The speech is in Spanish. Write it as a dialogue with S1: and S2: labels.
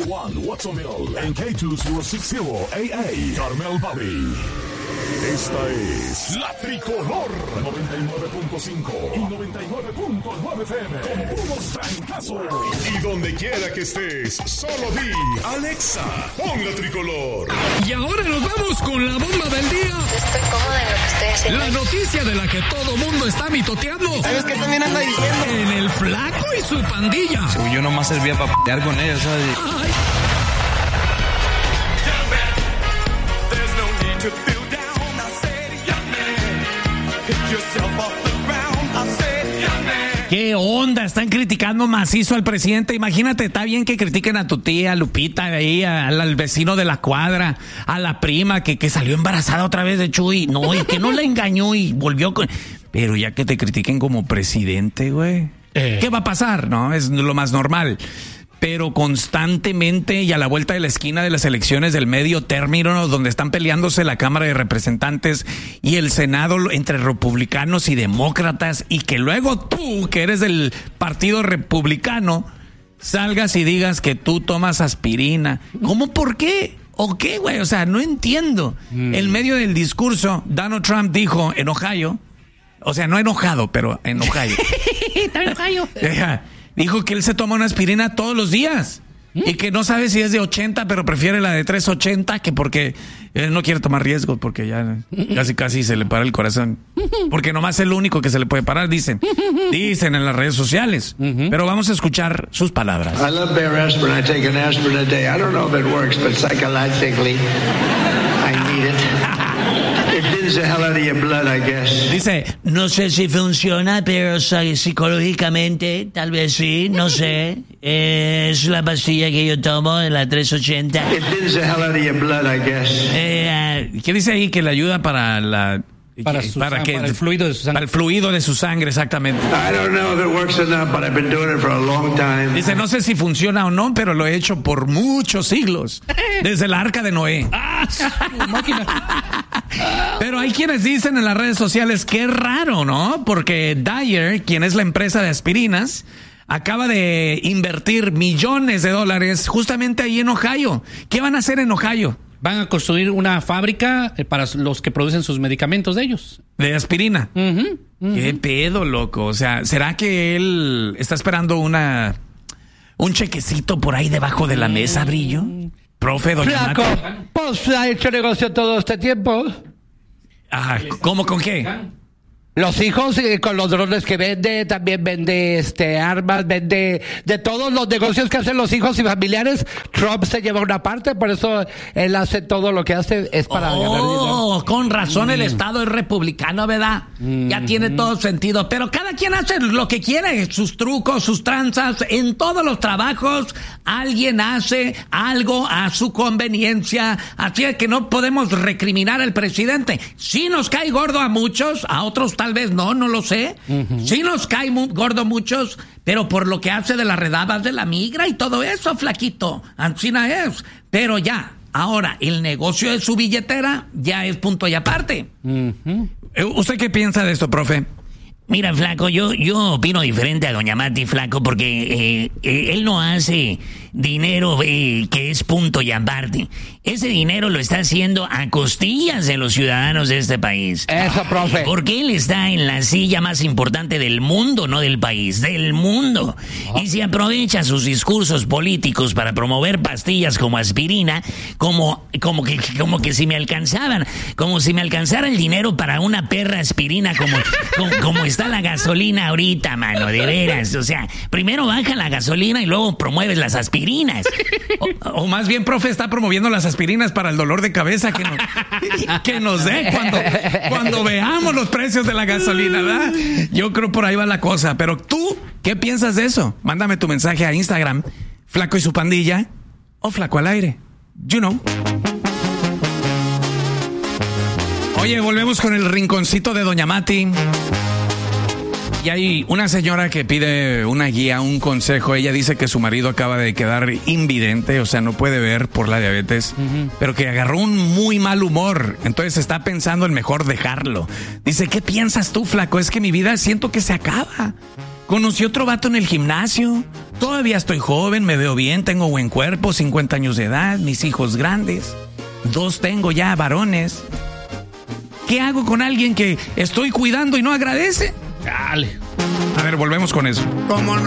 S1: 1 Watsonville en K260 AA Carmel Valley. Esta es La Tricolor 99.5 y 99.9 FM con puros trancazos. Y donde quiera que estés, solo di Alexa, pon La Tricolor.
S2: Y ahora nos vamos con la bomba del día.
S3: Estoy cómoda en lo que estoy haciendo.
S2: La noticia de la que todo mundo está mitoteando.
S4: ¿Sabes qué también anda diciendo?
S2: En el Flaco y su pandilla.
S5: Uy, yo nomás servía para pelear con ellos, ¿sabes?
S2: Ay. ¿Qué onda? Están criticando macizo al presidente. Imagínate, está bien que critiquen a tu tía, Lupita, ahí, al vecino de la cuadra, a la prima que salió embarazada otra vez de Chuy. No, y que no la engañó y volvió con... Pero ya que te critiquen como presidente, güey. ¿Qué va a pasar? No, es lo más normal. Pero constantemente y a la vuelta de la esquina de las elecciones del medio término, donde están peleándose la Cámara de Representantes y el Senado entre republicanos y demócratas, y que luego tú, que eres del Partido Republicano, salgas y digas que tú tomas aspirina. ¿Cómo? ¿Por qué? ¿O qué, güey? O sea, no entiendo. En medio del discurso, Donald Trump dijo en Ohio, o sea, no enojado, pero en Ohio.
S6: Está en Ohio.
S2: Dijo que él se toma una aspirina todos los días y que no sabe si es de 80, pero prefiere la de 380, que porque él no quiere tomar riesgos, porque ya casi se le para el corazón. Porque nomás es el único que se le puede parar, dicen en las redes sociales. Pero vamos a escuchar sus palabras.
S7: I love Bear aspirin. I take an aspirin a day. I don't know if it works, but psychologically, I need it. It thins the hell out of your blood, I guess.
S6: Dice, no sé si funciona, pero psicológicamente, tal vez sí, no sé. Es la pastilla que yo tomo, la 380.
S7: It thins the hell out of your blood, I guess.
S2: ¿Qué dice ahí? Que le ayuda para la...
S5: Para el fluido de su sangre.
S2: Para el fluido de su sangre, exactamente.
S7: I don't know if it works or not, but I've been doing it for a long time.
S2: Dice, no sé si funciona o no, pero lo he hecho por muchos siglos. Desde el arca de Noé. Pero hay quienes dicen en las redes sociales que es raro, ¿no? Porque Dyer, quien es la empresa de aspirinas, acaba de invertir millones de dólares justamente ahí en Ohio. ¿Qué van a hacer en Ohio?
S5: Van a construir una fábrica para los que producen sus medicamentos de ellos.
S2: De aspirina. Qué pedo, loco. O sea, ¿será que él está esperando un chequecito por ahí debajo de la mesa, Brillo? Profe, doña
S8: Flaco,
S2: Mata.
S8: pues ha hecho negocio todo este tiempo.
S2: Ah, ¿cómo con qué?
S8: Los hijos, con los drones que vende, también vende armas, vende de todos los negocios que hacen los hijos y familiares. Trump se lleva una parte, por eso él hace todo lo que hace, es para ganar dinero.
S6: Con razón el Estado es republicano, ¿verdad? Ya tiene todo sentido. Pero cada quien hace lo que quiere, sus trucos, sus tranzas. En todos los trabajos alguien hace algo a su conveniencia. Así es que no podemos recriminar al presidente. Sí nos cae gordo a muchos, a otros tal vez no lo sé. Sí nos cae gordo muchos, pero por lo que hace de las redadas de la migra y todo eso, flaquito. Ancina es. Pero ya, ahora, el negocio de su billetera ya es punto y aparte.
S2: ¿Usted qué piensa de esto, profe?
S6: Mira, Flaco, yo opino diferente a doña Mati, Flaco, porque él no hace dinero que es punto y aparte. Ese dinero lo está haciendo a costillas de los ciudadanos de este país.
S8: Eso, profe.
S6: Porque él está en la silla más importante del mundo, no del país, del mundo. Y si aprovecha sus discursos políticos para promover pastillas como aspirina, como que si me alcanzaban, como si me alcanzara el dinero para una perra aspirina como está la gasolina ahorita, mano, de veras. O sea, primero baja la gasolina y luego promueves las aspirinas.
S2: O más bien, profe, está promoviendo las aspirinas para el dolor de cabeza que nos dé cuando veamos los precios de la gasolina, ¿verdad? Yo creo por ahí va la cosa. Pero tú, ¿qué piensas de eso? Mándame tu mensaje a Instagram, Flaco y su pandilla, o Flaco al aire. You know. Oye, volvemos con el rinconcito de doña Mati. Y hay una señora que pide una guía, un consejo. Ella dice que su marido acaba de quedar invidente, o sea, no puede ver por la diabetes, pero que agarró un muy mal humor. Entonces está pensando en mejor dejarlo. Dice, ¿qué piensas tú, Flaco? Es que mi vida siento que se acaba. Conocí otro vato en el gimnasio. Todavía estoy joven, me veo bien, tengo buen cuerpo, 50 años de edad, mis hijos grandes. 2 tengo ya, varones. ¿Qué hago con alguien que estoy cuidando y no agradece?
S5: Dale.
S2: A ver, volvemos con eso.
S4: Como